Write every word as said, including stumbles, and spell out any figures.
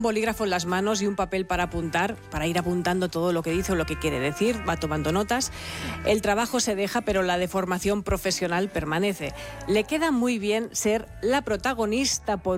bolígrafo en las manos y un papel para apuntar, para ir apuntando todo lo que dice o lo que quiere decir, va tomando notas. El trabajo se deja, pero la deformación profesional permanece. Le queda muy bien ser la protagonista por